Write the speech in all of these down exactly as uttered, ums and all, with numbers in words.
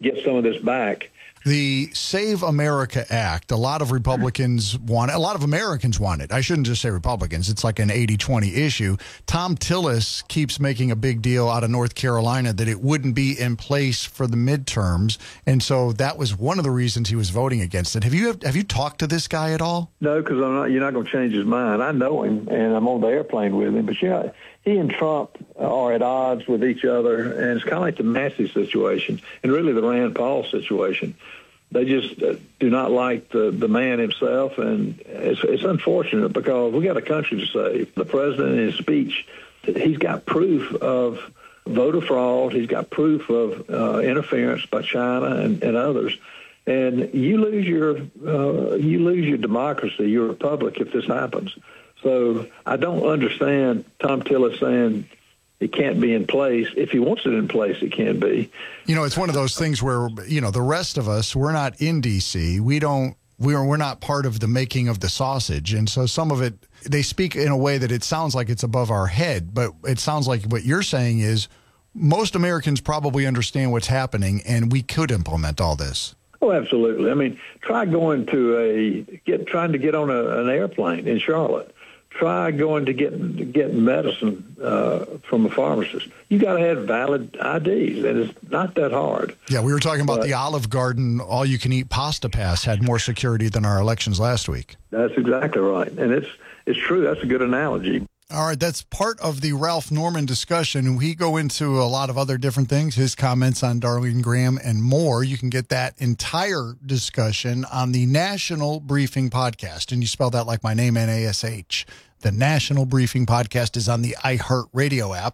get some of this back. The Save America Act, a lot of Republicans want it. A lot of Americans want it. I shouldn't just say Republicans. It's like an eighty twenty issue. Tom Tillis keeps making a big deal out of North Carolina that it wouldn't be in place for the midterms. And so that was one of the reasons he was voting against it. Have you have you talked to this guy at all? No, because I'm not. You're not going to change his mind. I know him, and I'm on the airplane with him. But yeah, he and Trump are at odds with each other, and it's kind of like the Massey situation and really the Rand Paul situation. They just uh, do not like the, the man himself, and it's, it's unfortunate because we got a country to save. The president in his speech, he's got proof of voter fraud. He's got proof of uh, interference by China and, and others. And you lose your uh, you lose your democracy, your republic, if this happens. So I don't understand Tom Tillis saying it can't be in place. If he wants it in place, it can be. You know, it's one of those things where, you know, the rest of us, we're not in D C. We don't, we're, we're not part of the making of the sausage. And so some of it, they speak in a way that it sounds like it's above our head. But it sounds like what you're saying is most Americans probably understand what's happening, and we could implement all this. Oh, absolutely. I mean, try going to a, get trying to get on a, an airplane in Charlotte. Try going to get get medicine uh, from a pharmacist. You got to have valid I Ds, and it's not that hard. Yeah, we were talking about but, the Olive Garden all-you-can-eat pasta pass had more security than our elections last week. That's exactly right, and it's it's true. That's a good analogy. All right, that's part of the Ralph Norman discussion. We go into a lot of other different things, his comments on Darlene Graham and more. You can get that entire discussion on the National Briefing Podcast. And you spell that like my name, N A S H. The National Briefing Podcast is on the iHeartRadio app,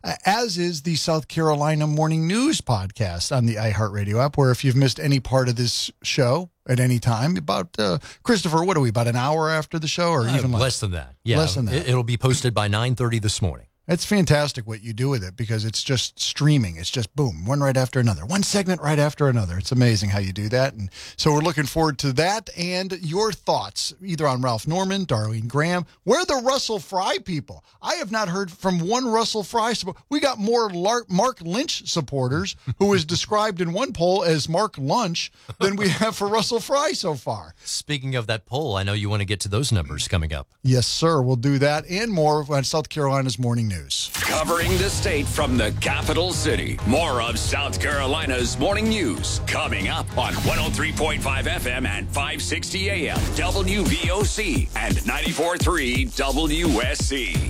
as is the South Carolina Morning News Podcast on the iHeartRadio app, where if you've missed any part of this show at any time, about, uh, Christopher, what are we, about an hour after the show or uh, even less? Less than that. Yeah, less than that. It, it'll be posted by nine thirty this morning. It's fantastic what you do with it because it's just streaming. It's just boom, one right after another, one segment right after another. It's amazing how you do that. And so we're looking forward to that and your thoughts either on Ralph Norman, Darlene Graham. Where are the Russell Fry people? I have not heard from one Russell Fry supporter. We got more Lar- Mark Lynch supporters, who is described in one poll as Mark Lunch, than we have for Russell Fry so far. Speaking of that poll, I know you want to get to those numbers coming up. Yes, sir. We'll do that and more on South Carolina's Morning News. Covering the state from the capital city. More of South Carolina's Morning News coming up on one oh three point five F M and five sixty A M W V O C and ninety-four point three W S C.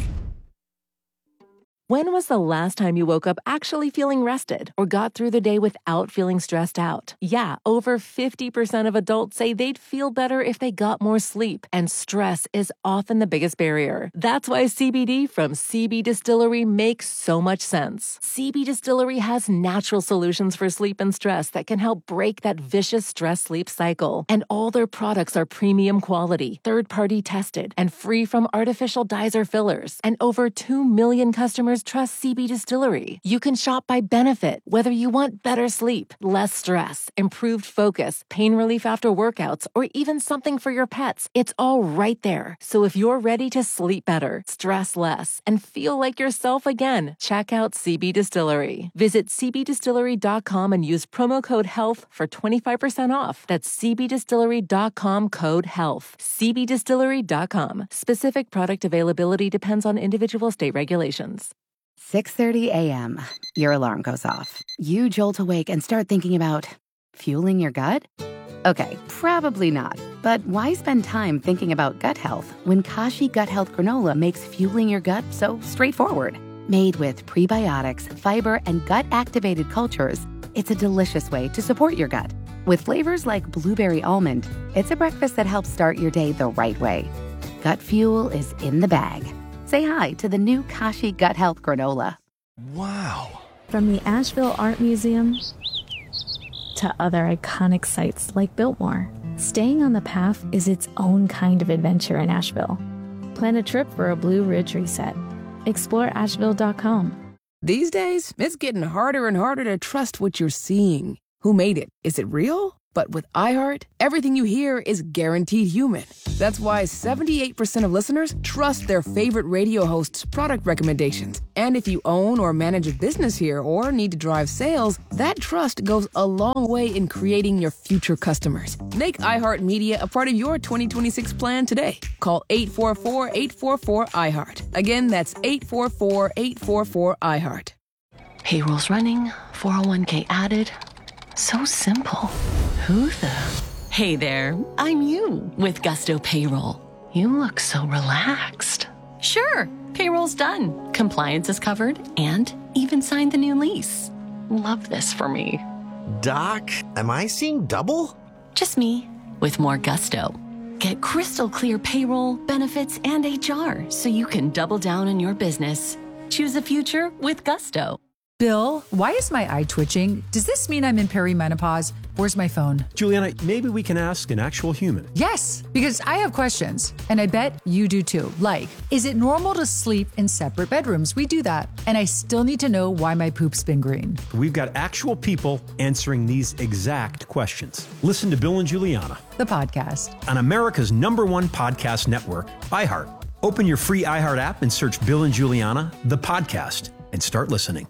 When was the last time you woke up actually feeling rested or got through the day without feeling stressed out? Yeah, over fifty percent of adults say they'd feel better if they got more sleep, and stress is often the biggest barrier. That's why C B D from C B Distillery makes so much sense. C B Distillery has natural solutions for sleep and stress that can help break that vicious stress-sleep cycle. And all their products are premium quality, third-party tested, and free from artificial dyes or fillers. And over two million customers trust C B Distillery. You can shop by benefit, whether you want better sleep, less stress, improved focus, pain relief after workouts, or even something for your pets. It's all right there. So if you're ready to sleep better, stress less, and feel like yourself again, check out C B Distillery. Visit c b distillery dot com and use promo code HEALTH for twenty-five percent off. That's c b distillery dot com code HEALTH. c b distillery dot com. Specific product availability depends on individual state regulations. six thirty a.m. Your alarm goes off. You jolt awake and start thinking about fueling your gut? Okay, probably not. But why spend time thinking about gut health when Kashi Gut Health Granola makes fueling your gut so straightforward? Made with prebiotics, fiber, and gut-activated cultures, it's a delicious way to support your gut. With flavors like blueberry almond, it's a breakfast that helps start your day the right way. Gut fuel is in the bag. Say hi to the new Kashi Gut Health Granola. Wow. From the Asheville Art Museum to other iconic sites like Biltmore, staying on the path is its own kind of adventure in Asheville. Plan a trip for a Blue Ridge reset. Explore asheville dot com. These days, it's getting harder and harder to trust what you're seeing. Who made it? Is it real? But with iHeart, everything you hear is guaranteed human. That's why seventy-eight percent of listeners trust their favorite radio hosts' product recommendations. And if you own or manage a business here or need to drive sales, that trust goes a long way in creating your future customers. Make iHeartMedia a part of your twenty twenty-six plan today. Call eight four four, eight four four, iHeart. Again, that's eight four four, eight four four, iHeart. Payroll's running, four oh one k added. So simple. Who the? Hey there, I'm you with Gusto Payroll. You look so relaxed. Sure, payroll's done. Compliance is covered and even signed the new lease. Love this for me. Doc, am I seeing double? Just me with more gusto. Get crystal clear payroll, benefits, and H R so you can double down on your business. Choose the future with Gusto. Bill, why is my eye twitching? Does this mean I'm in perimenopause? Where's my phone? Juliana, maybe we can ask an actual human. Yes, because I have questions, and I bet you do too. Like, is it normal to sleep in separate bedrooms? We do that. And I still need to know why my poop's been green. We've got actual people answering these exact questions. Listen to Bill and Juliana, the podcast, on America's number one podcast network, iHeart. Open your free iHeart app and search Bill and Juliana, the podcast, and start listening.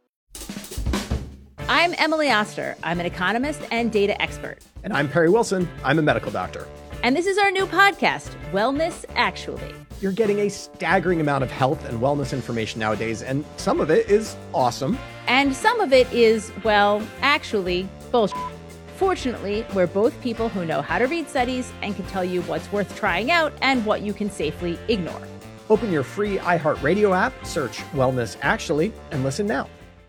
I'm Emily Oster. I'm an economist and data expert. And I'm Perry Wilson. I'm a medical doctor. And this is our new podcast, Wellness Actually. You're getting a staggering amount of health and wellness information nowadays, and some of it is awesome. And some of it is, well, actually, bullshit. Fortunately, we're both people who know how to read studies and can tell you what's worth trying out and what you can safely ignore. Open your free iHeartRadio app, search Wellness Actually, and listen now.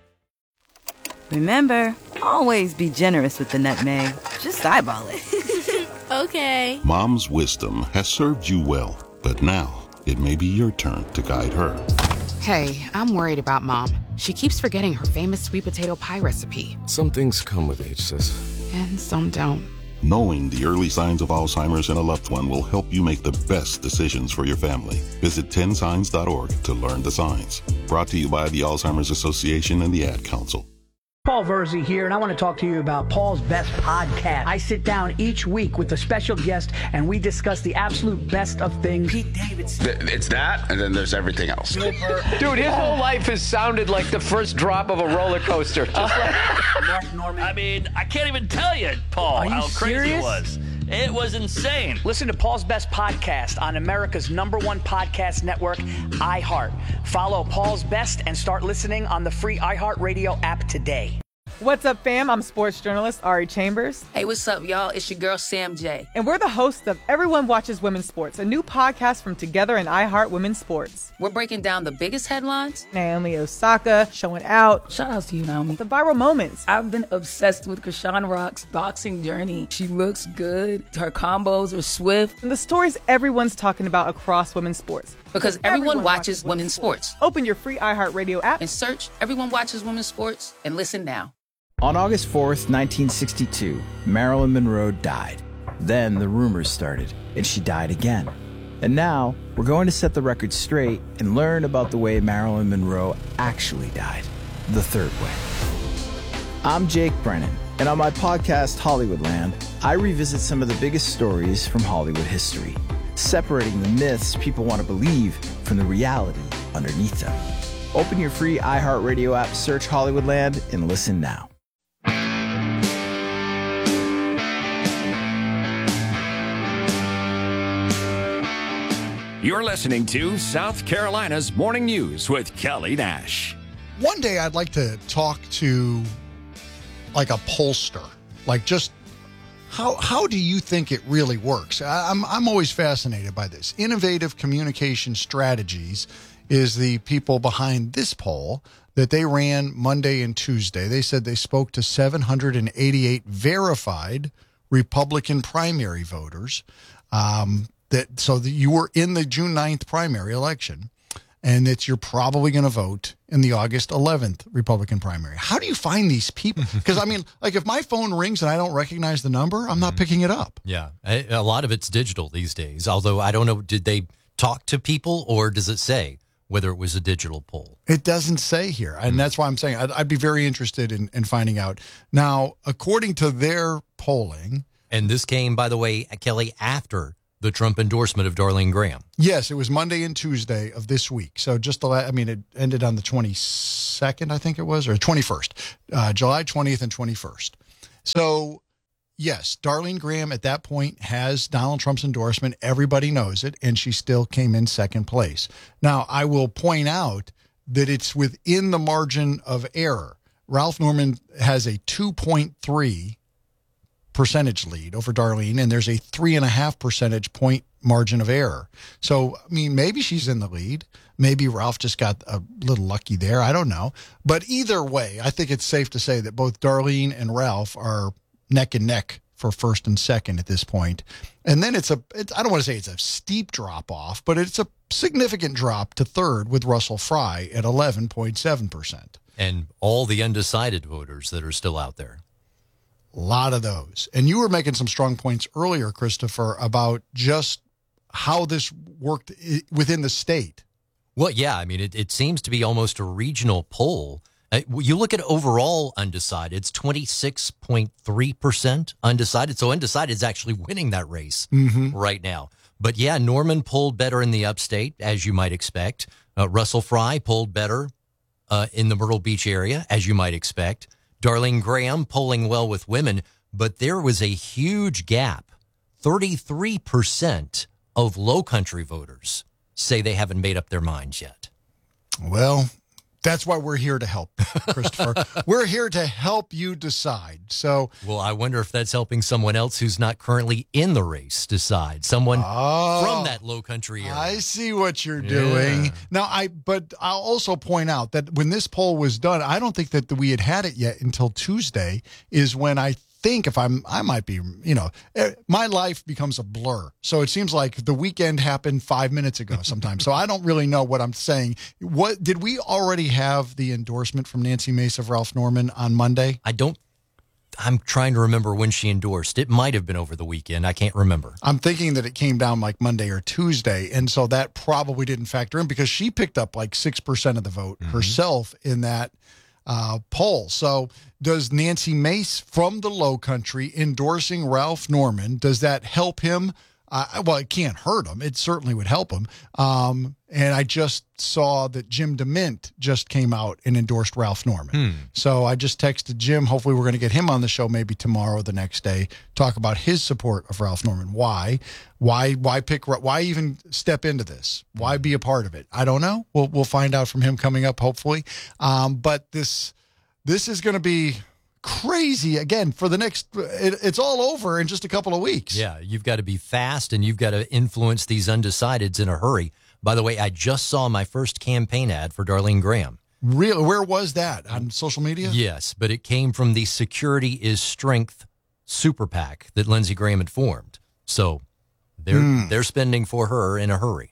Remember, always be generous with the nutmeg. Just eyeball it. Okay. Mom's wisdom has served you well, but now it may be your turn to guide her. Hey, I'm worried about Mom. She keeps forgetting her famous sweet potato pie recipe. Some things come with age, sis. And some don't. Knowing the early signs of Alzheimer's in a loved one will help you make the best decisions for your family. Visit ten signs dot org to learn the signs. Brought to you by the Alzheimer's Association and the Ad Council. Paul Verzi here, and I want to talk to you about Paul's Best Podcast. I sit down each week with a special guest, and we discuss the absolute best of things. Pete Davidson. It's that, and then there's everything else. Dude, his whole life has sounded like the first drop of a roller coaster. Just like Mark Norman. I mean, I can't even tell you, Paul, Are you how crazy serious? it was. It was insane. Listen to Paul's Best Podcast on America's number one podcast network, iHeart. Follow Paul's Best and start listening on the free iHeartRadio app today. What's up, fam? I'm sports journalist Ari Chambers. Hey, what's up, y'all? It's your girl, Sam J. And we're the hosts of Everyone Watches Women's Sports, a new podcast from Together and iHeart Women's Sports. We're breaking down the biggest headlines. Naomi Osaka showing out. Shout out to you, Naomi. The viral moments. I've been obsessed with Krishan Rock's boxing journey. She looks good. Her combos are swift. And the stories everyone's talking about across women's sports. Because everyone, everyone watches, watches women's sports. sports. Open your free iHeartRadio app and search Everyone Watches Women's Sports and listen now. On August fourth, nineteen sixty-two, Marilyn Monroe died. Then the rumors started, and she died again. And now, we're going to set the record straight and learn about the way Marilyn Monroe actually died, the third way. I'm Jake Brennan, and on my podcast, Hollywoodland, I revisit some of the biggest stories from Hollywood history, separating the myths people want to believe from the reality underneath them. Open your free iHeartRadio app, search Hollywoodland, and listen now. You're listening to South Carolina's Morning News with Kelly Nash. One day I'd like to talk to like a pollster, like just how how do you think it really works? I'm I'm always fascinated by this. Innovative Communication Strategies is the people behind this poll that they ran Monday and Tuesday. They said they spoke to seven hundred eighty-eight verified Republican primary voters. Um, that so that you were in the June ninth primary election, and that you're probably going to vote in the August eleventh Republican primary. How do you find these people? Because, I mean, like if my phone rings and I don't recognize the number, I'm not mm-hmm. picking it up. Yeah, a lot of it's digital these days, although I don't know, did they talk to people or does it say whether it was a digital poll. It doesn't say here, and that's why I'm saying I'd, I'd be very interested in, in finding out. Now, according to their polling... And this came, by the way, Kelly, after the Trump endorsement of Darlene Graham. Yes, it was Monday and Tuesday of this week. So just the, I mean, it ended on the twenty-second, I think it was, or twenty-first, uh, July twentieth and twenty-first. So, yes, Darlene Graham at that point has Donald Trump's endorsement. Everybody knows it, and she still came in second place. Now, I will point out that it's within the margin of error. Ralph Norman has a two point three percentage lead over Darlene, and there's a three and a half percentage point margin of error. So, I mean, maybe she's in the lead. Maybe Ralph just got a little lucky there. I don't know. But either way, I think it's safe to say that both Darlene and Ralph are neck and neck for first and second at this point. And then it's a, it's, I don't want to say it's a steep drop off, but it's a significant drop to third with Russell Fry at eleven point seven percent. And all the undecided voters that are still out there. A lot of those. And you were making some strong points earlier, Christopher, about just how this worked within the state. Well, yeah, I mean, it, it seems to be almost a regional poll. Uh, you look at overall undecided, it's twenty-six point three percent undecided. So undecided is actually winning that race mm-hmm. right now. But yeah, Norman polled better in the upstate, as you might expect. Uh, Russell Fry polled better uh, in the Myrtle Beach area, as you might expect. Darlene Graham polling well with women, but there was a huge gap. thirty-three percent of Low Country voters say they haven't made up their minds yet. Well, that's why we're here to help, Christopher. We're here to help you decide. So, well, I wonder if that's helping someone else who's not currently in the race decide. Someone oh, from that Low Country area. I see what you're doing. Yeah. Now, I but I'll also point out that when this poll was done, I don't think that we had had it yet until Tuesday is when I think if I'm, I might be, you know, my life becomes a blur. So it seems like the weekend happened five minutes ago sometimes. So I don't really know what I'm saying. What did we already have the endorsement from Nancy Mace of Ralph Norman on Monday? I don't, I'm trying to remember when she endorsed. It might have been over the weekend. I can't remember. I'm thinking that it came down like Monday or Tuesday. And so that probably didn't factor in because she picked up like six percent of the vote mm-hmm. herself in that Uh, poll. So does Nancy Mace from the Low Country endorsing Ralph Norman, does that help him? Uh, well, it can't hurt him. It certainly would help him. Um, and I just saw that Jim DeMint just came out and endorsed Ralph Norman. Hmm. So I just texted Jim. Hopefully we're going to get him on the show maybe tomorrow or the next day, talk about his support of Ralph Norman. Why? Why why pick why even step into this? Why be a part of it? I don't know. We'll we'll find out from him coming up, hopefully. Um, but this this is going to be crazy again for the next it, it's all over in just a couple of weeks. Yeah, you've got to be fast and you've got to influence these undecideds in a hurry. By the way, I just saw my first campaign ad for Darlene Graham. Really? Where was that? On social media? Yes, but it came from the Security is Strength super PAC that Lindsey Graham had formed. So they're mm. they're spending for her in a hurry.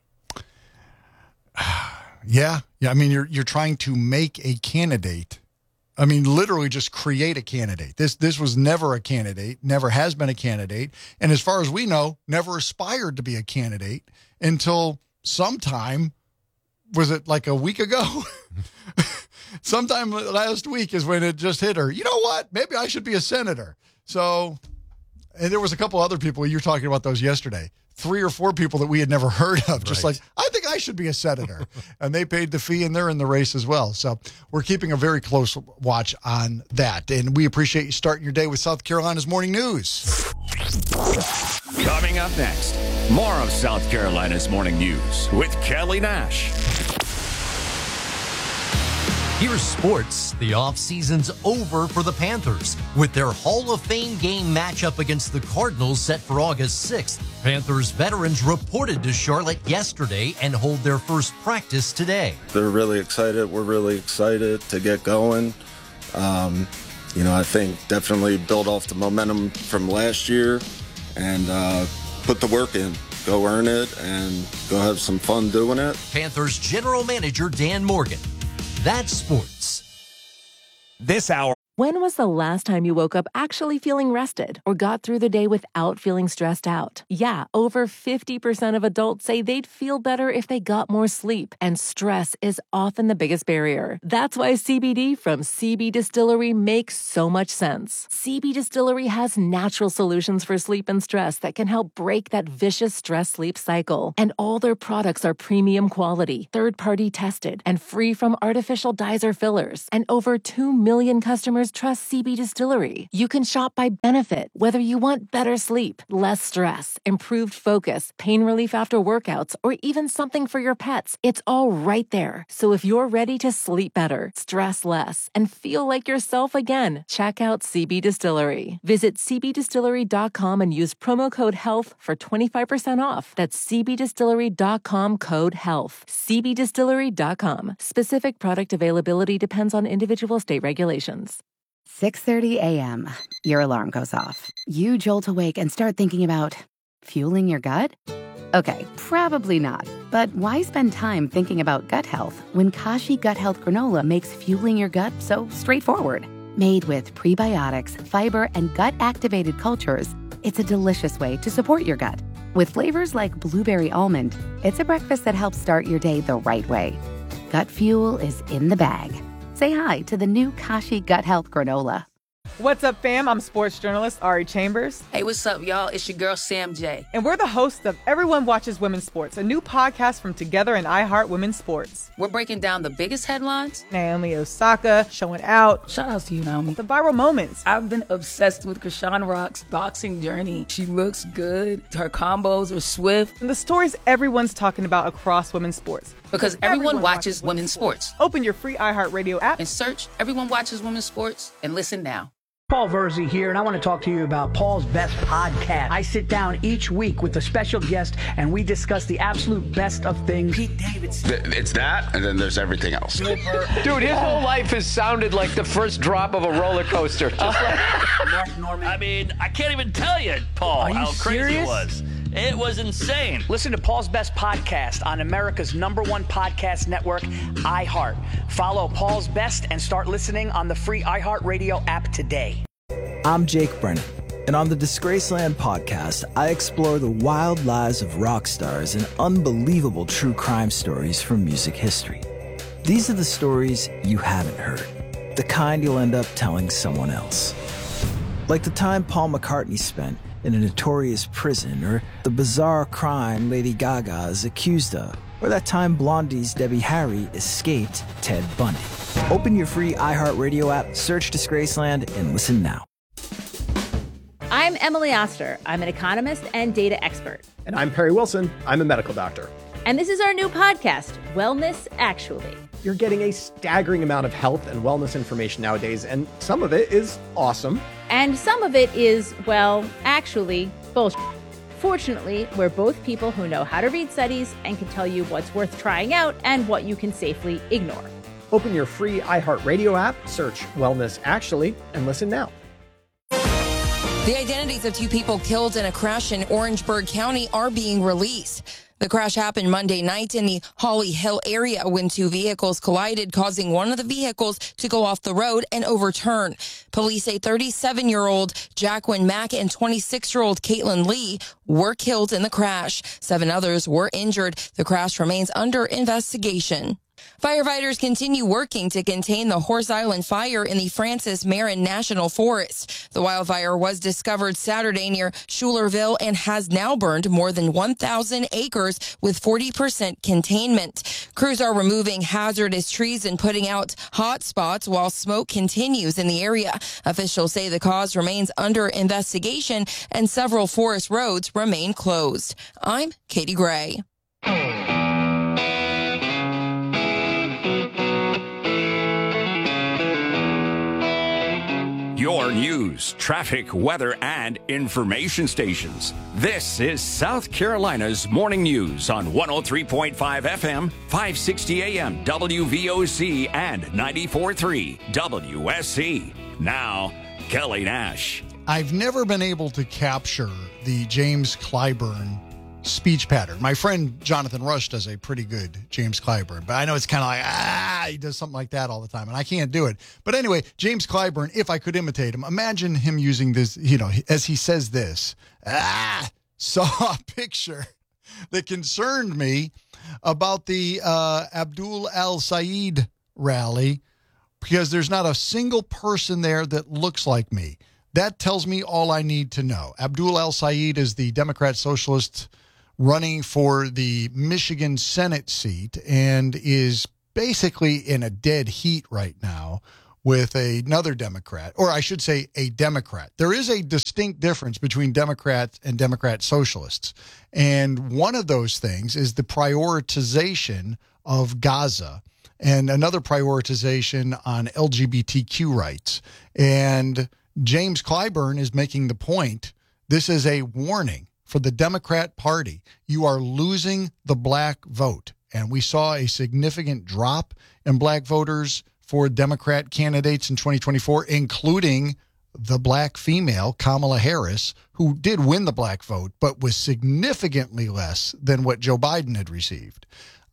Yeah. Yeah, I mean you're you're trying to make a candidate. I mean, literally just create a candidate. This this was never a candidate, never has been a candidate, and as far as we know, never aspired to be a candidate until sometime, was it like a week ago? Sometime last week is when it just hit her. You know what? Maybe I should be a senator. So, and there was a couple other people, you were talking about those yesterday. Three or four people that we had never heard of, just right. like, I think I should be a senator. And they paid the fee, and they're in the race as well. So we're keeping a very close watch on that. And we appreciate you starting your day with South Carolina's Morning News. Coming up next, more of South Carolina's Morning News with Kelly Nash. Here's sports. The offseason's over for the Panthers with their Hall of Fame game matchup against the Cardinals set for August sixth. Panthers veterans reported to Charlotte yesterday and hold their first practice today. They're really excited. We're really excited to get going. Um, you know, I think definitely build off the momentum from last year and uh, put the work in. Go earn it and go have some fun doing it. Panthers general manager Dan Morgan. That's sports. This hour. When was the last time you woke up actually feeling rested or got through the day without feeling stressed out? Yeah, over fifty percent of adults say they'd feel better if they got more sleep, and stress is often the biggest barrier. That's why C B D from C B Distillery makes so much sense. C B Distillery has natural solutions for sleep and stress that can help break that vicious stress-sleep cycle. And all their products are premium quality, third-party tested, and free from artificial dyes or fillers. And over two million customers trust C B Distillery. You can shop by benefit, whether you want better sleep, less stress, improved focus, pain relief after workouts, or even something for your pets. It's all right there. So if you're ready to sleep better, stress less, and feel like yourself again, check out C B Distillery. Visit c b distillery dot com and use promo code HEALTH for twenty-five percent off. That's c b distillery dot com code HEALTH. c b distillery dot com. Specific product availability depends on individual state regulations. six thirty a.m. Your alarm goes off. You jolt awake and start thinking about fueling your gut? Okay, probably not. But why spend time thinking about gut health when Kashi Gut Health Granola makes fueling your gut so straightforward? Made with prebiotics, fiber, and gut-activated cultures, it's a delicious way to support your gut. With flavors like blueberry almond, it's a breakfast that helps start your day the right way. Gut fuel is in the bag. Say hi to the new Kashi Gut Health Granola. What's up, fam? I'm sports journalist Ari Chambers. Hey, what's up, y'all? It's your girl, Sam J. And we're the hosts of Everyone Watches Women's Sports, a new podcast from Together and iHeart Women's Sports. We're breaking down the biggest headlines. Naomi Osaka showing out. Shout out to you, Naomi. The viral moments. I've been obsessed with Krishan Rock's boxing journey. She looks good. Her combos are swift. And the stories everyone's talking about across women's sports. Because everyone, everyone watches, watches women's sports. sports. Open your free iHeartRadio app and search Everyone Watches Women's Sports and listen now. Paul Verzi here, and I want to talk to you about Paul's Best Podcast. I sit down each week with a special guest, and we discuss the absolute best of things. Pete Davidson. It's that, and then there's everything else. Dude, his whole life has sounded like the first drop of a roller coaster. Just like Mark Norman. I mean, I can't even tell you, Paul, how crazy serious? it was. It was insane. Listen to Paul's Best Podcast on America's number one podcast network, iHeart. Follow Paul's Best and start listening on the free iHeartRadio app today. I'm Jake Brennan, and on the Disgraceland podcast, I explore the wild lives of rock stars and unbelievable true crime stories from music history. These are the stories you haven't heard, the kind you'll end up telling someone else. Like the time Paul McCartney spent in a notorious prison, or the bizarre crime Lady Gaga is accused of, or that time Blondie's Debbie Harry escaped Ted Bundy. Open your free iHeartRadio app, search Disgraceland, and listen now. I'm Emily Oster. I'm an economist and data expert. And I'm Perry Wilson. I'm a medical doctor. And this is our new podcast, Wellness Actually. You're getting a staggering amount of health and wellness information nowadays, and some of it is awesome. And some of it is, well, actually, bullshit. Fortunately, we're both people who know how to read studies and can tell you what's worth trying out and what you can safely ignore. Open your free iHeartRadio app, search Wellness Actually, and listen now. The identities of two people killed in a crash in Orangeburg County are being released. The crash happened Monday night in the Holly Hill area when two vehicles collided, causing one of the vehicles to go off the road and overturn. Police say thirty-seven-year-old Jacqueline Mack and twenty-six-year-old Caitlin Lee were killed in the crash. Seven others were injured. The crash remains under investigation. Firefighters continue working to contain the Horse Island fire in the Francis Marion National Forest. The wildfire was discovered Saturday near Schuylerville and has now burned more than one thousand acres with forty percent containment. Crews are removing hazardous trees and putting out hot spots while smoke continues in the area. Officials say the cause remains under investigation and several forest roads remain closed. I'm Katie Gray. Your news, traffic, weather, and information stations. This is South Carolina's Morning News on one oh three point five F M, five sixty A M, W V O C, and ninety-four point three W S C. Now, Kelly Nash. I've never been able to capture the James Clyburn speech pattern. My friend Jonathan Rush does a pretty good James Clyburn, but I know it's kind of like, ah, ah, he does something like that all the time, and I can't do it. But anyway, James Clyburn, if I could imitate him, imagine him using this, you know, as he says this, ah, saw a picture that concerned me about the uh, Abdul al-Said rally, because there's not a single person there that looks like me. That tells me all I need to know. Abdul al-Said is the Democrat Socialist running for the Michigan Senate seat and is basically in a dead heat right now with another Democrat, or I should say a Democrat. There is a distinct difference between Democrats and Democrat Socialists. And one of those things is the prioritization of Gaza and another prioritization on L G B T Q rights. And James Clyburn is making the point, this is a warning for the Democrat Party. You are losing the black vote. And we saw a significant drop in black voters for Democrat candidates in twenty twenty-four, including the black female, Kamala Harris, who did win the black vote, but was significantly less than what Joe Biden had received.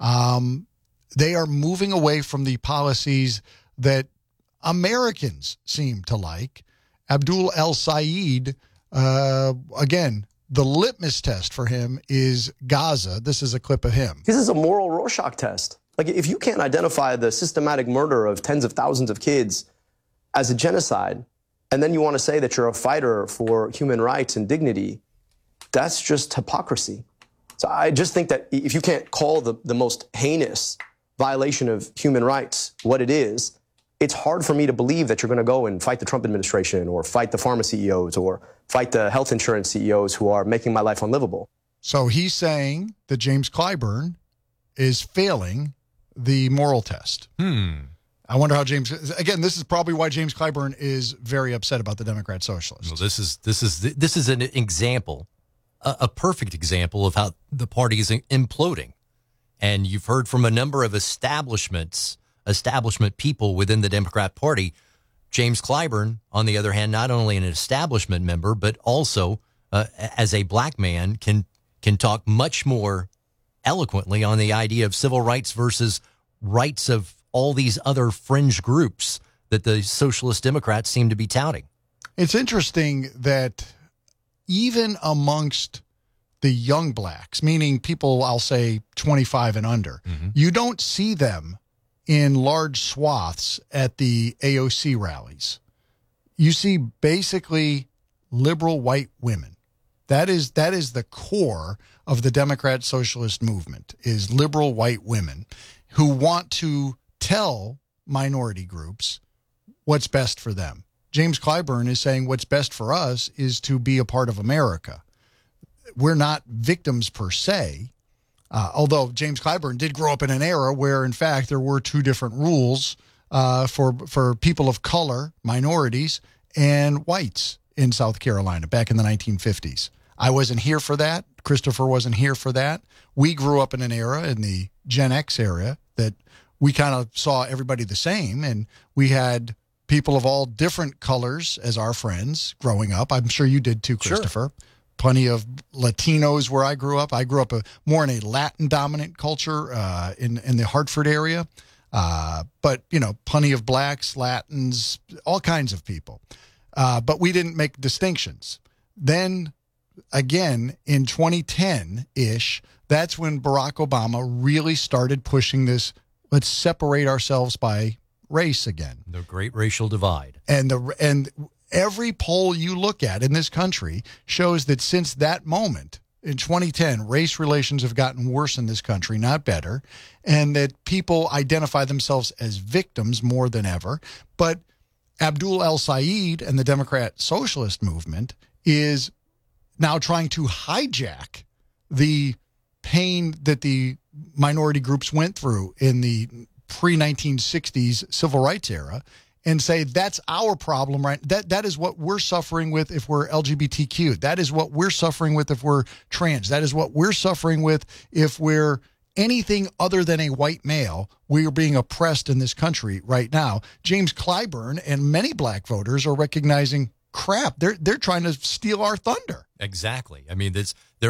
Um, they are moving away from the policies that Americans seem to like. Abdul al-Said, uh, again, the litmus test for him is Gaza. This is a clip of him. This is a moral Rorschach test. Like, if you can't identify the systematic murder of tens of thousands of kids as a genocide, and then you want to say that you're a fighter for human rights and dignity, that's just hypocrisy. So I just think that if you can't call the, the most heinous violation of human rights what it is, it's hard for me to believe that you're going to go and fight the Trump administration or fight the pharma C E Os or fight the health insurance C E Os who are making my life unlivable. So he's saying that James Clyburn is failing the moral test. Hmm. I wonder how James, again, this is probably why James Clyburn is very upset about the Democrat Socialists. Well, this is this is this is an example, a, a perfect example of how the party is imploding. And you've heard from a number of establishments, establishment people within the Democrat Party. James Clyburn, on the other hand, not only an establishment member, but also uh, as a black man, can can talk much more eloquently on the idea of civil rights versus rights of all these other fringe groups that the Socialist Democrats seem to be touting. It's interesting that even amongst the young blacks, meaning people, I'll say twenty-five and under, mm-hmm. you don't see them in large swaths at the A O C rallies. You see basically liberal white women. That is that is the core of the Democrat Socialist movement, is liberal white women who want to tell minority groups what's best for them. James Clyburn is saying what's best for us is to be a part of America. We're not victims per se, uh, although James Clyburn did grow up in an era where, in fact, there were two different rules uh, for for people of color, minorities, and whites in South Carolina back in the nineteen fifties. I wasn't here for that. Christopher wasn't here for that. We grew up in an era, in the Gen X era, that we kind of saw everybody the same, and we had people of all different colors as our friends growing up. I'm sure you did too, Christopher. Sure. Plenty of Latinos where I grew up. I grew up a, more in a Latin-dominant culture uh, in, in the Hartford area. Uh, but, you know, plenty of blacks, Latins, all kinds of people. Uh, but we didn't make distinctions. Then, again, in twenty ten-ish, that's when Barack Obama really started pushing this, let's separate ourselves by race again. The great racial divide. And the and every poll you look at in this country shows that since that moment, in twenty ten, race relations have gotten worse in this country, not better, and that people identify themselves as victims more than ever. But Abdul al-Said and the Democrat Socialist movement is now trying to hijack the pain that the minority groups went through in the pre nineteen sixties civil rights era and say that's our problem, right? That that is what we're suffering with if we're L G B T Q. That is what we're suffering with if we're trans. That is what we're suffering with if we're anything other than a white male. We are being oppressed in this country right now. James Clyburn and many black voters are recognizing, crap, they're they're trying to steal our thunder. Exactly. I mean, this they're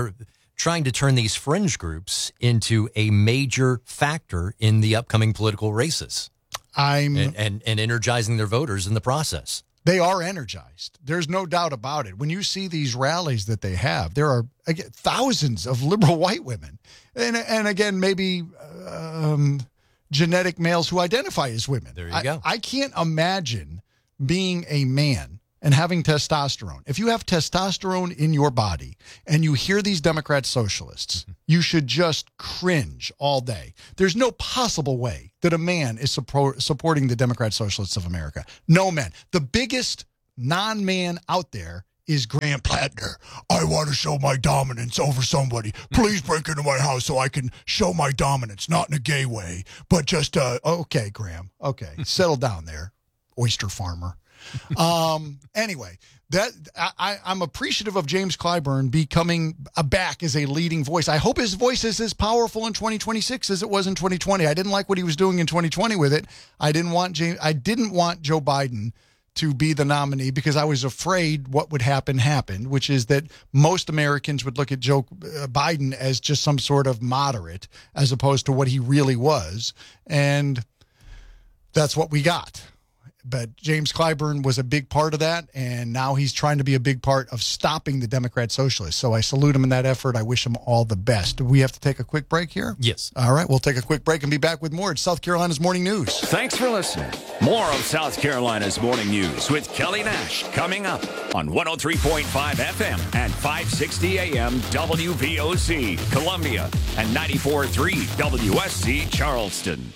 trying to turn these fringe groups into a major factor in the upcoming political races. I'm and, and, and energizing their voters in the process. They are energized. There's no doubt about it. When you see these rallies that they have, there are again, thousands of liberal white women. And, and again, maybe um, genetic males who identify as women. There you I, go. I can't imagine being a man and having testosterone. If you have testosterone in your body and you hear these Democrat socialists, you should just cringe all day. There's no possible way that a man is support, supporting the Democrat Socialists of America. No man. The biggest non-man out there is Graham Plattner. I want to show my dominance over somebody. Please break into my house so I can show my dominance, not in a gay way, but just, uh, okay, Graham. Okay, settle down there, oyster farmer. um. Anyway, that I, I'm appreciative of James Clyburn becoming a back as a leading voice. I hope his voice is as powerful in twenty twenty-six as it was in twenty twenty. I didn't like what he was doing in twenty twenty with it. I didn't want James. I didn't want Joe Biden to be the nominee because I was afraid what would happen happened, which is that most Americans would look at Joe Biden as just some sort of moderate as opposed to what he really was, and that's what we got. But James Clyburn was a big part of that, and now he's trying to be a big part of stopping the Democrat Socialists. So I salute him in that effort. I wish him all the best. Do we have to take a quick break here? Yes. All right, we'll take a quick break and be back with more. It's South Carolina's Morning News. Thanks for listening. More of South Carolina's Morning News with Kelly Nash coming up on one oh three point five F M and five sixty A M W V O C, Columbia, and ninety-four point three W S C, Charleston.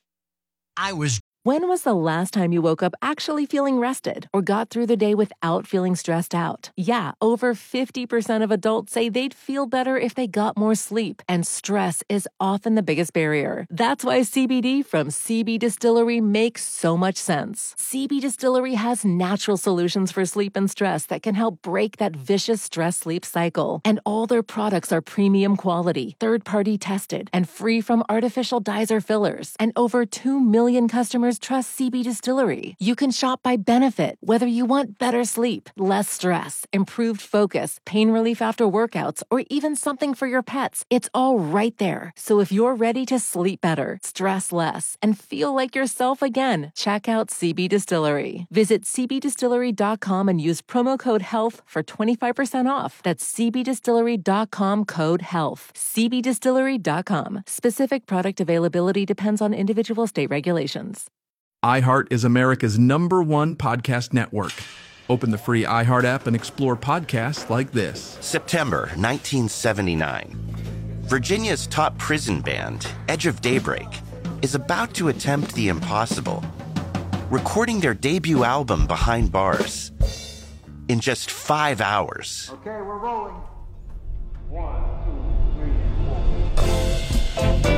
I was... When was the last time you woke up actually feeling rested or got through the day without feeling stressed out? Yeah, over fifty percent of adults say they'd feel better if they got more sleep, and stress is often the biggest barrier. That's why C B D from C B Distillery makes so much sense. C B Distillery has natural solutions for sleep and stress that can help break that vicious stress-sleep cycle. And all their products are premium quality, third-party tested, and free from artificial dyes or fillers. And over two million customers trust C B Distillery. You can shop by benefit, whether you want better sleep, less stress, improved focus, pain relief after workouts, or even something for your pets. It's all right there. So if you're ready to sleep better, stress less, and feel like yourself again, check out C B Distillery. Visit c b distillery dot com and use promo code HEALTH for twenty-five percent off. That's c b distillery dot com code HEALTH. c b distillery dot com. Specific product availability depends on individual state regulations. iHeart is America's number one podcast network. Open the free iHeart app and explore podcasts like this. September nineteen seventy-nine. Virginia's top prison band, Edge of Daybreak, is about to attempt the impossible, recording their debut album Behind Bars in just five hours. Okay, we're rolling. One, two, three, and four.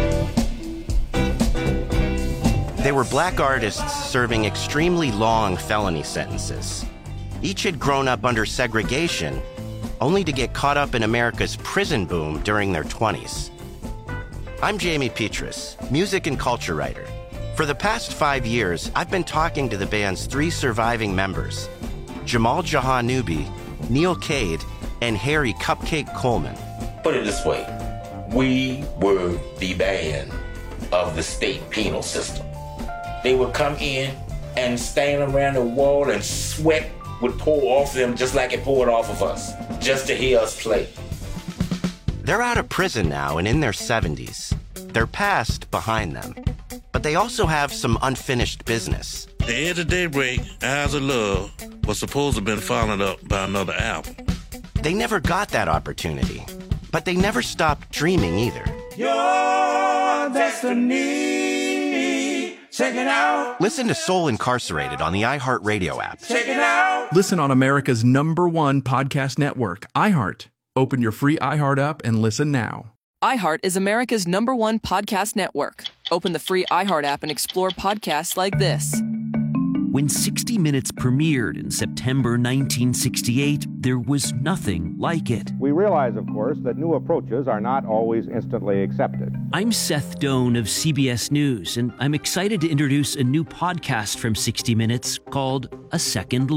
They were black artists serving extremely long felony sentences. Each had grown up under segregation, only to get caught up in America's prison boom during their twenties. I'm Jamie Petrus, music and culture writer. For the past five years, I've been talking to the band's three surviving members, Jamal Jahanoubi, Neil Cade, and Harry Cupcake Coleman. Put it this way, we were the band of the state penal system. They would come in and stand around the wall and sweat would pour off them just like it poured off of us, just to hear us play. They're out of prison now and in their seventies. Their past behind them. But they also have some unfinished business. The Edge of Daybreak, Eyes of Love, was supposed to have been followed up by another album. They never got that opportunity, but they never stopped dreaming either. Your destiny. Check it out. Listen to Soul Incarcerated on the iHeartRadio app. Check it out. Listen on America's number one podcast network, iHeart. Open your free iHeart app and listen now. iHeart is America's number one podcast network. Open the free iHeart app and explore podcasts like this. When sixty minutes premiered in September nineteen sixty-eight, there was nothing like it. We realize, of course, that new approaches are not always instantly accepted. I'm Seth Doan of C B S News, and I'm excited to introduce a new podcast from sixty minutes called A Second Look.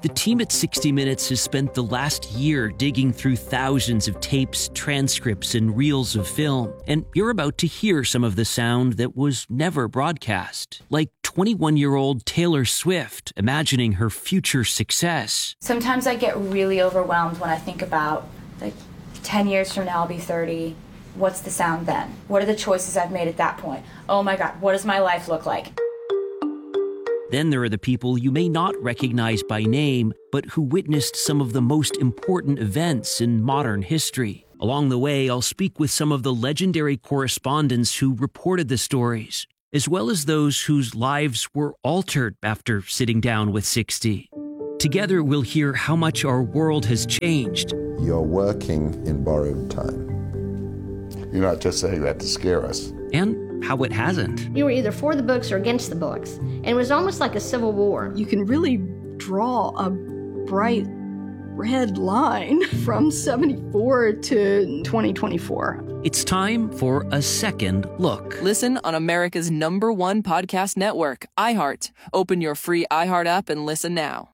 The team at sixty minutes has spent the last year digging through thousands of tapes, transcripts, and reels of film, and you're about to hear some of the sound that was never broadcast, like twenty-one-year-old Taylor Swift imagining her future success. Sometimes I get really overwhelmed when I think about, like, ten years from now I'll be thirty. What's the sound then? What are the choices I've made at that point? Oh my God, what does my life look like? Then there are the people you may not recognize by name, but who witnessed some of the most important events in modern history. Along the way, I'll speak with some of the legendary correspondents who reported the stories, as well as those whose lives were altered after sitting down with sixty. Together, we'll hear how much our world has changed. You're working in borrowed time. You're not just saying that to scare us. And how it hasn't. You were either for the books or against the books, and it was almost like a civil war. You can really draw a bright red line from seventy-four to twenty twenty-four. It's time for a second look. Listen on America's number one podcast network, iHeart. Open your free iHeart app and listen now.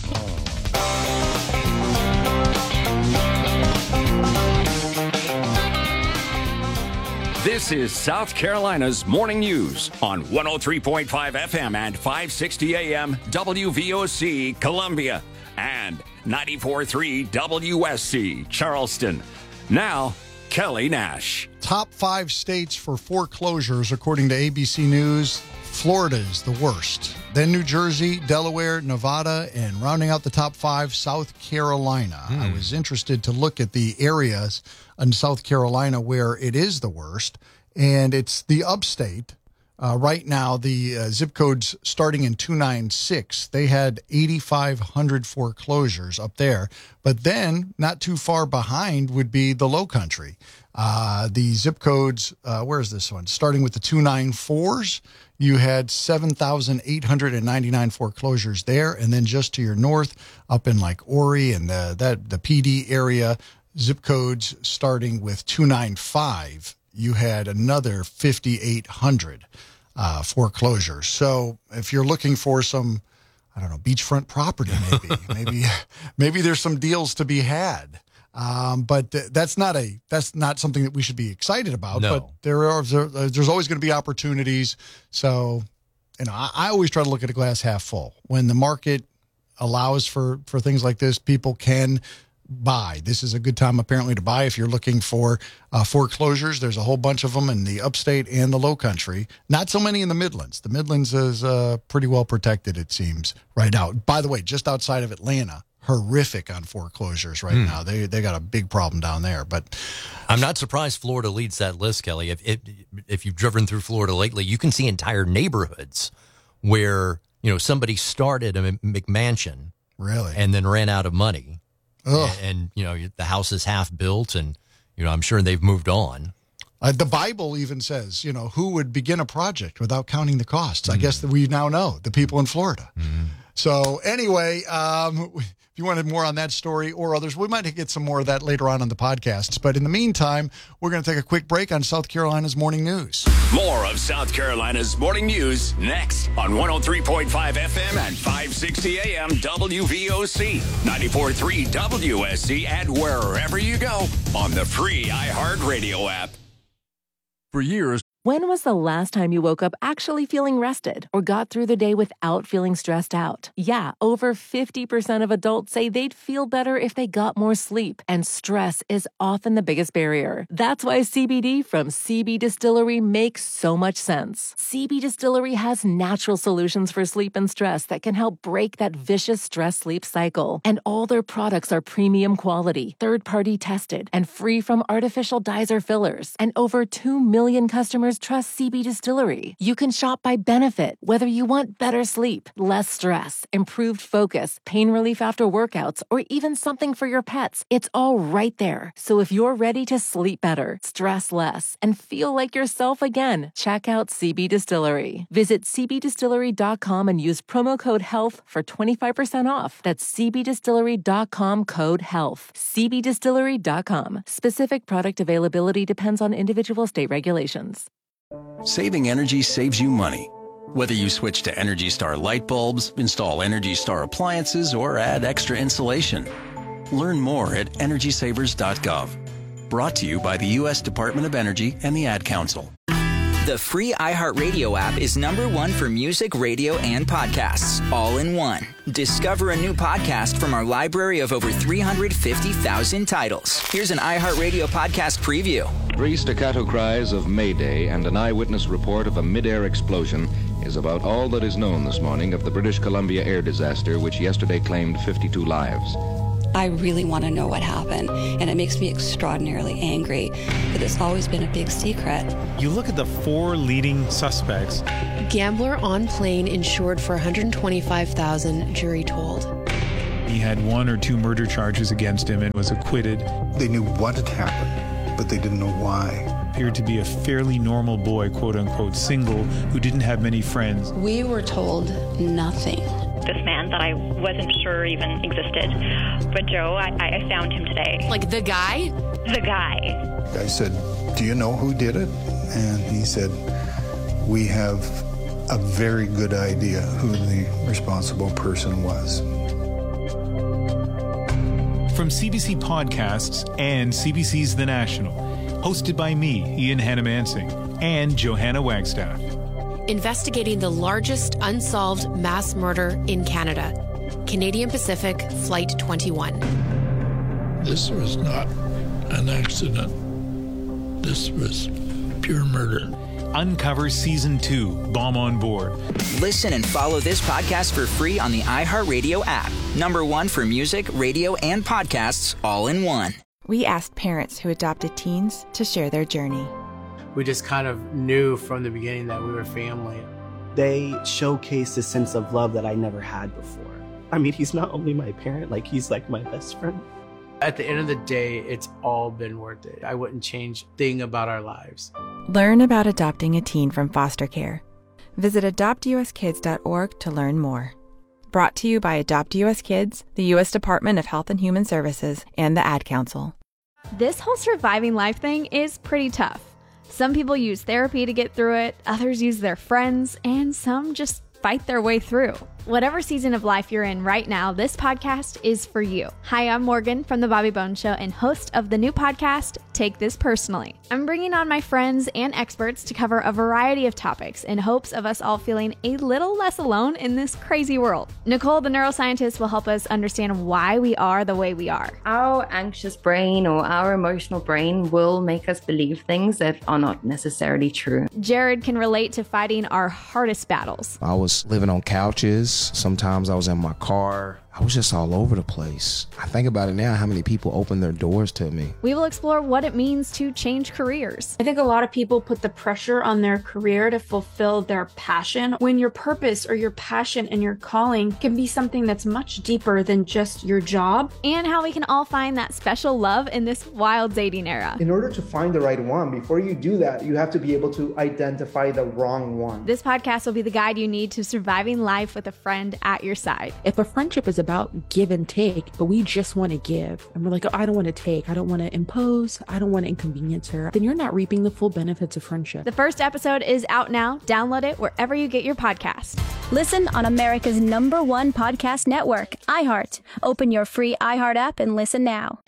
This is South Carolina's Morning News on one oh three point five F M and five sixty A M W V O C Columbia and ninety-four point three W S C Charleston. Now, Kelly Nash. Top five states for foreclosures, according to A B C News. Florida is the worst. Then New Jersey, Delaware, Nevada, and rounding out the top five, South Carolina. Mm. I was interested to look at the areas in South Carolina where it is the worst, and it's the upstate. Uh, right now, the uh, zip codes starting in two ninety-six, they had eighty-five hundred foreclosures up there. But then, not too far behind would be the Low Country. Uh, the zip codes, uh, where is this one? Starting with the two ninety-fours, you had seven thousand eight hundred ninety-nine foreclosures there. And then just to your north, up in like Horry and the, that, the P D area, zip codes starting with two ninety-five, you had another fifty-eight hundred uh, foreclosures. So if you're looking for some, I don't know, beachfront property, maybe, maybe, maybe there's some deals to be had. Um, but th- that's not a that's not something that we should be excited about. No. But there are there, there's always going to be opportunities. So, you know, I, I always try to look at a glass half full. When the market allows for for things like this, people can buy. This is a good time apparently to buy if you're looking for uh, foreclosures. There's a whole bunch of them in the upstate and the Low Country. Not so many in the Midlands. The Midlands is uh, pretty well protected, it seems, right now. By the way, just outside of Atlanta, horrific on foreclosures right mm. now. They they got a big problem down there. But I'm not surprised Florida leads that list, Kelly. If if, if you've driven through Florida lately, you can see entire neighborhoods where, you know, somebody started a McMansion, really, and then ran out of money. Ugh. And, and, you know, the house is half built, and, you know, I'm sure they've moved on. Uh, the Bible even says, you know, who would begin a project without counting the costs? Mm. I guess that we now know, the people in Florida. Mm. So anyway, um, if you wanted more on that story or others, we might get some more of that later on in the podcasts. But in the meantime, we're going to take a quick break on South Carolina's Morning News. More of South Carolina's Morning News next on one oh three point five F M and five sixty A M W V O C, ninety-four point three W S C, and wherever you go on the free iHeartRadio app. For years. When was the last time you woke up actually feeling rested or got through the day without feeling stressed out? Yeah, over fifty percent of adults say they'd feel better if they got more sleep, and stress is often the biggest barrier. That's why C B D from C B Distillery makes so much sense. C B Distillery has natural solutions for sleep and stress that can help break that vicious stress-sleep cycle. And all their products are premium quality, third-party tested, and free from artificial dyes or fillers. And over two million customers trust C B Distillery. You can shop by benefit, whether you want better sleep, less stress, improved focus, pain relief after workouts, or even something for your pets. It's all right there. So if you're ready to sleep better, stress less, and feel like yourself again, check out C B Distillery. Visit c b distillery dot com and use promo code HEALTH for twenty-five percent off. That's c b distillery dot com code HEALTH. c b distillery dot com. Specific product availability depends on individual state regulations. Saving energy saves you money. Whether you switch to Energy Star light bulbs, install Energy Star appliances, or add extra insulation, learn more at energy savers dot gov. Brought to you by the U S Department of Energy and the Ad Council. The free iHeartRadio app is number one for music, radio, and podcasts, all in one. Discover a new podcast from our library of over three hundred fifty thousand titles. Here's an iHeartRadio podcast preview. Three staccato cries of Mayday and an eyewitness report of a mid-air explosion is about all that is known this morning of the British Columbia air disaster, which yesterday claimed fifty-two lives. I really want to know what happened, and it makes me extraordinarily angry that it's always been a big secret. You look at the four leading suspects. Gambler on plane insured for one hundred twenty-five thousand dollars, jury told. He had one or two murder charges against him and was acquitted. They knew what had happened, but they didn't know why. Appeared to be a fairly normal boy, quote unquote, single, who didn't have many friends. We were told nothing. This man that I wasn't sure even existed. But Joe, I, I found him today. Like the guy? The guy. I said, do you know who did it? And he said, we have a very good idea who the responsible person was. From C B C Podcasts and C B C's The National, hosted by me, Ian Hannamansing, and Johanna Wagstaff. Investigating the largest unsolved mass murder in Canada. Canadian Pacific Flight twenty-one. This was not an accident. This was pure murder. Uncover Season two, Bomb on Board. Listen and follow this podcast for free on the iHeartRadio app. Number one for music, radio, and podcasts, all in one. We asked parents who adopted teens to share their journey. We just kind of knew from the beginning that we were family. They showcased a sense of love that I never had before. I mean, he's not only my parent, like he's like my best friend. At the end of the day, it's all been worth it. I wouldn't change a thing about our lives. Learn about adopting a teen from foster care. Visit adopt u s kids dot org to learn more. Brought to you by Adopt U S Kids, the U S Department of Health and Human Services, and the Ad Council. This whole surviving life thing is pretty tough. Some people use therapy to get through it, others use their friends, and some just fight their way through. Whatever season of life you're in right now, this podcast is for you. Hi, I'm Morgan from The Bobby Bones Show and host of the new podcast, Take This Personally. I'm bringing on my friends and experts to cover a variety of topics in hopes of us all feeling a little less alone in this crazy world. Nicole, the neuroscientist, will help us understand why we are the way we are. Our anxious brain or our emotional brain will make us believe things that are not necessarily true. Jared can relate to fighting our hardest battles. I was living on couches. Sometimes I was in my car. I was just all over the place. I think about it now, how many people opened their doors to me. We will explore what it means to change careers. I think a lot of people put the pressure on their career to fulfill their passion, when your purpose or your passion and your calling can be something that's much deeper than just your job. And how we can all find that special love in this wild dating era. In order to find the right one, before you do that, you have to be able to identify the wrong one. This podcast will be the guide you need to surviving life with a friend at your side. If a friendship is about give and take, but we just want to give, and we're like, oh, I don't want to take, I don't want to impose, I don't want to inconvenience her, then you're not reaping the full benefits of friendship. The first episode is out now. Download it wherever you get your podcasts. Listen on America's number one podcast network, iHeart. Open your free iHeart app and listen now.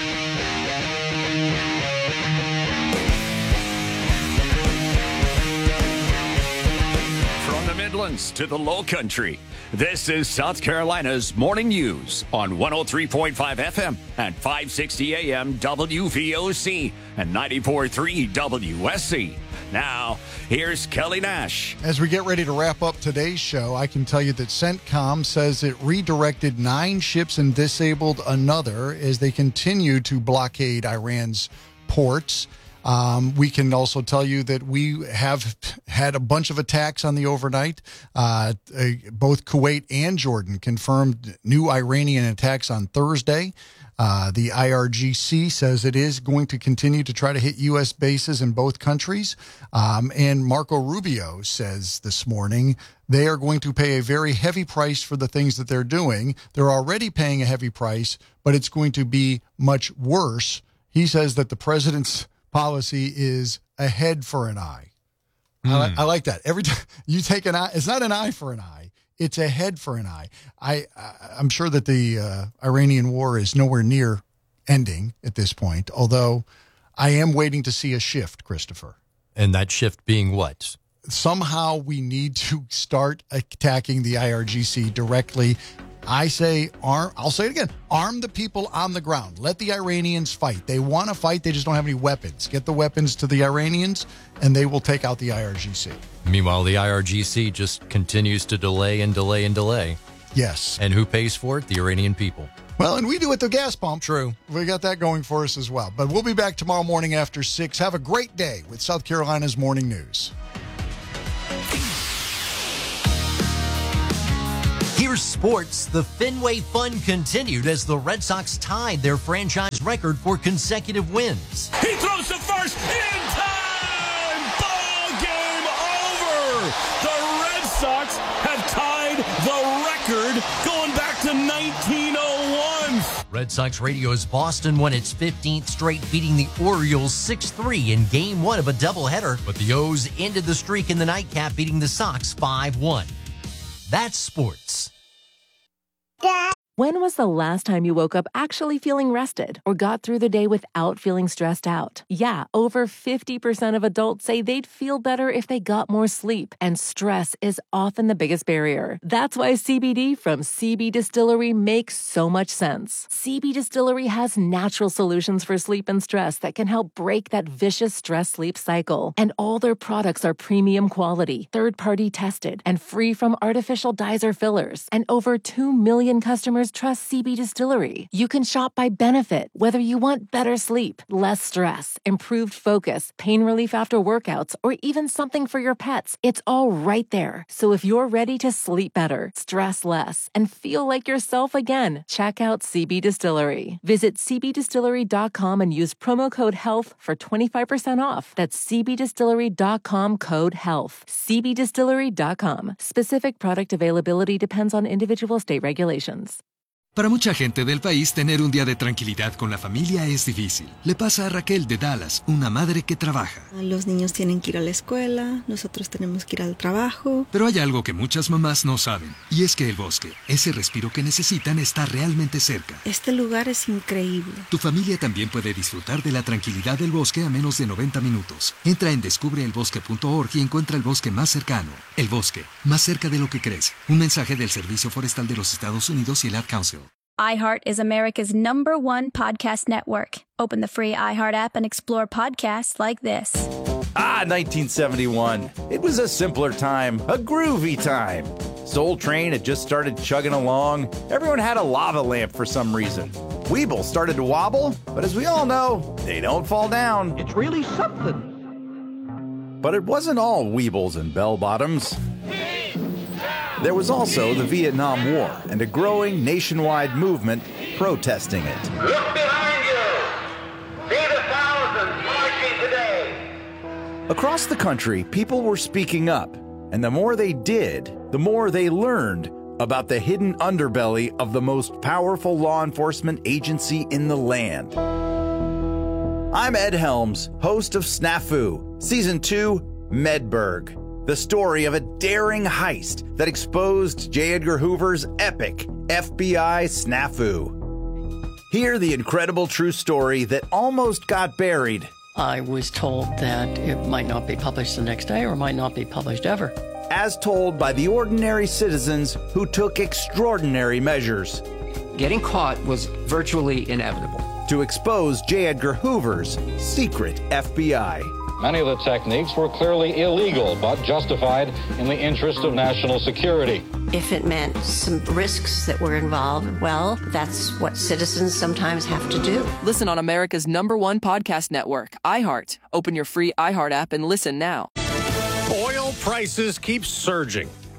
From the Midlands to the Low Country, this is South Carolina's Morning News on one oh three point five F M and five sixty A M W V O C and ninety-four point three W S C. Now, here's Kelly Nash. As we get ready to wrap up today's show, I can tell you that CENTCOM says it redirected nine ships and disabled another as they continue to blockade Iran's ports. Um, we can also tell you that we have had a bunch of attacks on the overnight. Uh, uh, both Kuwait and Jordan confirmed new Iranian attacks on Thursday. Uh, the I R G C says it is going to continue to try to hit U S bases in both countries. Um, and Marco Rubio says this morning they are going to pay a very heavy price for the things that they're doing. They're already paying a heavy price, but it's going to be much worse. He says that the president's policy is a head for an eye. I, li- I like that. Every time you take an eye, it's not an eye for an eye. It's a head for an eye. I, I I'm sure that the uh, Iranian war is nowhere near ending at this point, although I am waiting to see a shift, Christopher. And that shift being what? Somehow we need to start attacking the I R G C directly. I say, arm. I'll say it again. Arm the people on the ground. Let the Iranians fight. They want to fight. They just don't have any weapons. Get the weapons to the Iranians, and they will take out the I R G C. Meanwhile, the I R G C just continues to delay and delay and delay. Yes. And who pays for it? The Iranian people. Well, and we do at the gas pump. True. We got that going for us as well. But we'll be back tomorrow morning after six. Have a great day with South Carolina's Morning News. Here's sports. The Fenway Fun continued as the Red Sox tied their franchise record for consecutive wins. He throws to first in time! Ball game over! The Red Sox have tied the record going back to nineteen oh one. Red Sox Radio's Boston won its fifteenth straight, beating the Orioles six three in game one of a doubleheader, but the O's ended the streak in the nightcap, beating the Sox five one. That's sports. When was the last time you woke up actually feeling rested or got through the day without feeling stressed out? Yeah, over fifty percent of adults say they'd feel better if they got more sleep, and stress is often the biggest barrier. That's why C B D from C B Distillery makes so much sense. C B Distillery has natural solutions for sleep and stress that can help break that vicious stress-sleep cycle. And all their products are premium quality, third-party tested, and free from artificial dyes or fillers. And over two million customers trust C B Distillery. You can shop by benefit, whether you want better sleep, less stress, improved focus, pain relief after workouts, or even something for your pets. It's all right there. So if you're ready to sleep better, stress less, and feel like yourself again, check out C B Distillery. Visit c b distillery dot com and use promo code HEALTH for twenty-five percent off. That's c b distillery dot com code HEALTH. c b distillery dot com. Specific product availability depends on individual state regulations. Para mucha gente del país, tener un día de tranquilidad con la familia es difícil. Le pasa a Raquel de Dallas, una madre que trabaja. Los niños tienen que ir a la escuela, nosotros tenemos que ir al trabajo. Pero hay algo que muchas mamás no saben, y es que el bosque, ese respiro que necesitan, está realmente cerca. Este lugar es increíble. Tu familia también puede disfrutar de la tranquilidad del bosque a menos de noventa minutos. Entra en descubre el bosque punto org y encuentra el bosque más cercano. El bosque, más cerca de lo que crees. Un mensaje del Servicio Forestal de los Estados Unidos y el Ad Council. iHeart is America's number one podcast network. Open the free iHeart app and explore podcasts like this. Ah, nineteen seventy-one. It was a simpler time, a groovy time. Soul Train had just started chugging along. Everyone had a lava lamp for some reason. Weeble started to wobble, but as we all know, they don't fall down. It's really something. But it wasn't all Weebles and bell-bottoms. There was also the Vietnam War and a growing nationwide movement protesting it. Look behind you! See the thousands marching today! Across the country, people were speaking up, and the more they did, the more they learned about the hidden underbelly of the most powerful law enforcement agency in the land. I'm Ed Helms, host of Snafu, Season two, Medberg. The story of a daring heist that exposed J. Edgar Hoover's epic F B I snafu. Hear the incredible true story that almost got buried. I was told that it might not be published the next day or might not be published ever. As told by the ordinary citizens who took extraordinary measures. Getting caught was virtually inevitable. To expose J. Edgar Hoover's secret F B I. Many of the techniques were clearly illegal, but justified in the interest of national security. If it meant some risks that were involved, well, that's what citizens sometimes have to do. Listen on America's number one podcast network, iHeart. Open your free iHeart app and listen now. Oil prices keep surging.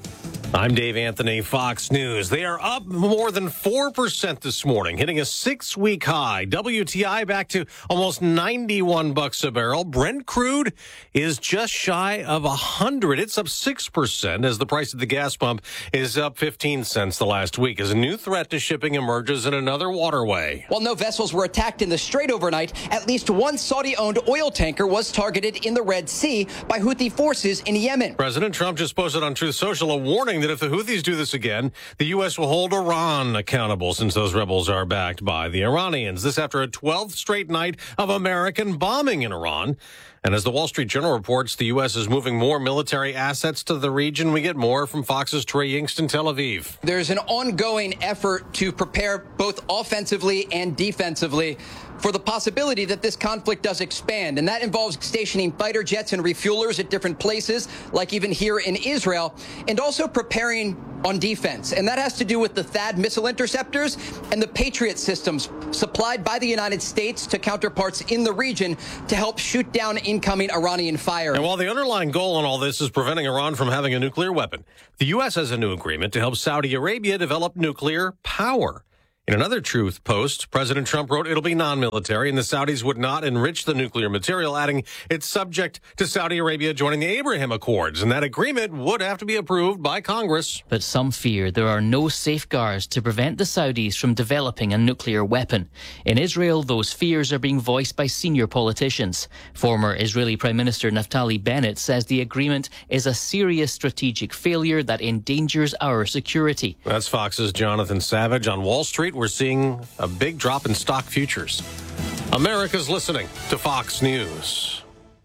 I'm Dave Anthony, Fox News. They are up more than four percent this morning, hitting a six-week high. W T I back to almost ninety-one bucks a barrel. Brent crude is just shy of one hundred. It's up six percent as the price of the gas pump is up fifteen cents the last week as a new threat to shipping emerges in another waterway. While no vessels were attacked in the Strait overnight, at least one Saudi-owned oil tanker was targeted in the Red Sea by Houthi forces in Yemen. President Trump just posted on Truth Social a warning that if the Houthis do this again, the U S will hold Iran accountable since those rebels are backed by the Iranians. This after a twelfth straight night of American bombing in Iran. And as the Wall Street Journal reports, the U S is moving more military assets to the region. We get more from Fox's Trey Yingst in Tel Aviv. There's an ongoing effort to prepare both offensively and defensively for the possibility that this conflict does expand. And that involves stationing fighter jets and refuelers at different places, like even here in Israel, and also preparing on defense. And that has to do with the THAAD missile interceptors and the Patriot systems supplied by the United States to counterparts in the region to help shoot down incoming Iranian fire. And while the underlying goal in all this is preventing Iran from having a nuclear weapon, the U S has a new agreement to help Saudi Arabia develop nuclear power. In another Truth post, President Trump wrote it'll be non-military and the Saudis would not enrich the nuclear material, adding it's subject to Saudi Arabia joining the Abraham Accords, and that agreement would have to be approved by Congress. But some fear there are no safeguards to prevent the Saudis from developing a nuclear weapon. In Israel, those fears are being voiced by senior politicians. Former Israeli Prime Minister Naftali Bennett says the agreement is a serious strategic failure that endangers our security. That's Fox's Jonathan Savage. On Wall Street, we're seeing a big drop in stock futures. America's listening to Fox News.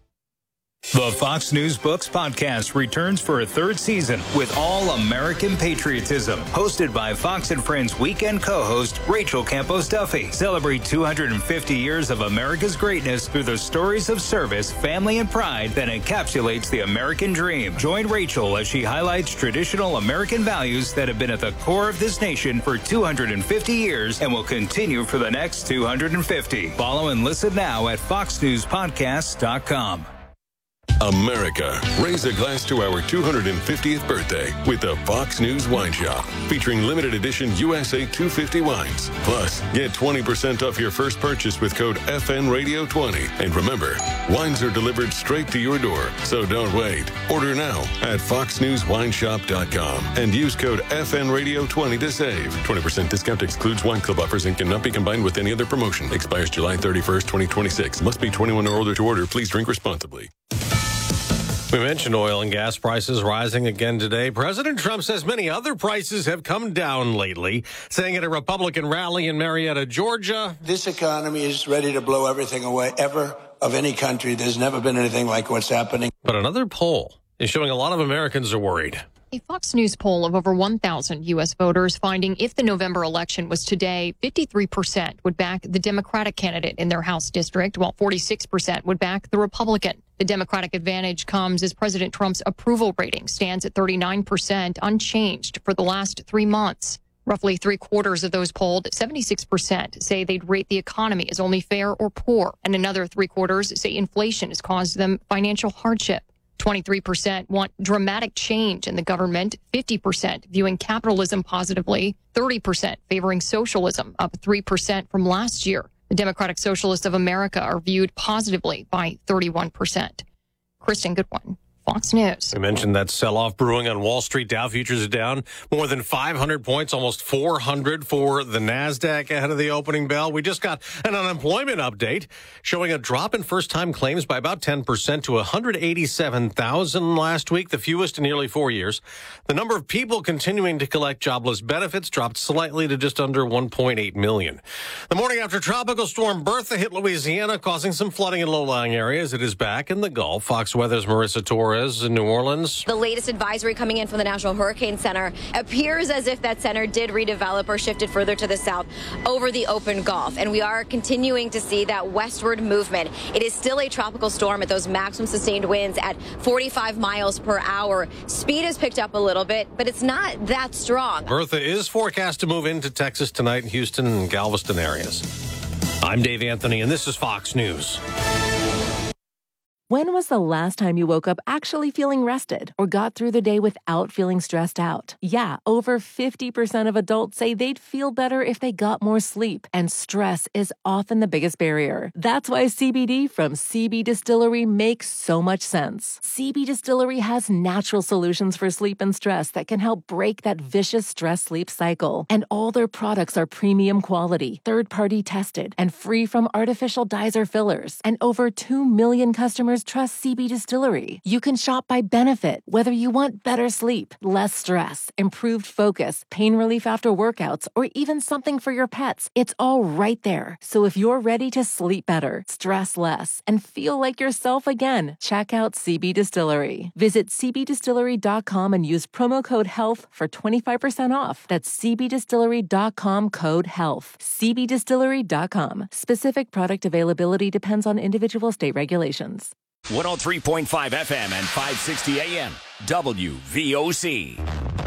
The Fox News Books podcast returns for a third season with all American patriotism. Hosted by Fox and Friends weekend co-host Rachel Campos Duffy. Celebrate two hundred fifty years of America's greatness through the stories of service, family, and pride that encapsulates the American dream. Join Rachel as she highlights traditional American values that have been at the core of this nation for two hundred fifty years and will continue for the next two hundred fifty. Follow and listen now at fox news podcasts dot com. America, raise a glass to our two hundred fiftieth birthday with the Fox News Wine Shop, featuring limited edition U S A two fifty wines. Plus, get twenty percent off your first purchase with code F N Radio twenty. And remember, wines are delivered straight to your door, so don't wait. Order now at fox news wine shop dot com and use code F N Radio twenty to save. twenty percent discount excludes wine club offers and cannot be combined with any other promotion. Expires July thirty-first, twenty twenty-six. Must be twenty-one or older to order. Please drink responsibly. We mentioned oil and gas prices rising again today. President Trump says many other prices have come down lately, saying at a Republican rally in Marietta, Georgia, this economy is ready to blow everything away ever of any country. There's never been anything like what's happening. But another poll is showing a lot of Americans are worried. A Fox News poll of over one thousand U S voters finding if the November election was today, fifty-three percent would back the Democratic candidate in their House district, while forty-six percent would back the Republican. The Democratic advantage comes as President Trump's approval rating stands at thirty-nine percent, unchanged for the last three months. Roughly three quarters of those polled, seventy-six percent, say they'd rate the economy as only fair or poor, and another three quarters say inflation has caused them financial hardship. twenty-three percent want dramatic change in the government, fifty percent viewing capitalism positively, thirty percent favoring socialism, up three percent from last year. The Democratic Socialists of America are viewed positively by thirty-one percent. Kristen Goodwin, Fox News. We mentioned that sell-off brewing on Wall Street. Dow futures are down more than five hundred points, almost four hundred for the NASDAQ ahead of the opening bell. We just got an unemployment update showing a drop in first-time claims by about ten percent to one hundred eighty-seven thousand last week, the fewest in nearly four years. The number of people continuing to collect jobless benefits dropped slightly to just under one point eight million. The morning after Tropical Storm Bertha hit Louisiana, causing some flooding in low-lying areas. It is back in the Gulf. Fox Weather's Marissa Torres in New Orleans. The latest advisory coming in from the National Hurricane Center appears as if that center did redevelop or shifted further to the south over the open Gulf. And we are continuing to see that westward movement. It is still a tropical storm at those maximum sustained winds at forty-five miles per hour. Speed has picked up a little bit, but it's not that strong. Bertha is forecast to move into Texas tonight in Houston and Galveston areas. I'm Dave Anthony, and this is Fox News. When was the last time you woke up actually feeling rested or got through the day without feeling stressed out? Yeah, over fifty percent of adults say they'd feel better if they got more sleep, and stress is often the biggest barrier. That's why C B D from C B Distillery makes so much sense. C B Distillery has natural solutions for sleep and stress that can help break that vicious stress-sleep cycle. And all their products are premium quality, third-party tested, and free from artificial dyes or fillers. And over two million customers trust C B Distillery. You can shop by benefit, whether you want better sleep, less stress, improved focus, pain relief after workouts, or even something for your pets. It's all right there. So if you're ready to sleep better, stress less, and feel like yourself again, check out C B Distillery. Visit c b distillery dot com and use promo code HEALTH for twenty-five percent off. That's c b distillery dot com code HEALTH. c b distillery dot com. Specific product availability depends on individual state regulations. one oh three point five F M and five sixty A M, W V O C.